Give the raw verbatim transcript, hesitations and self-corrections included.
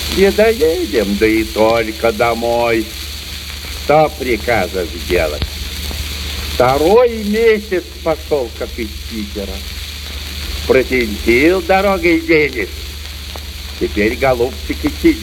Не доедем, да и только домой. Что прикажешь делать? Второй месяц пошел, как из Питера. Протентил дорогой денег. Теперь, голубчик, и сиди.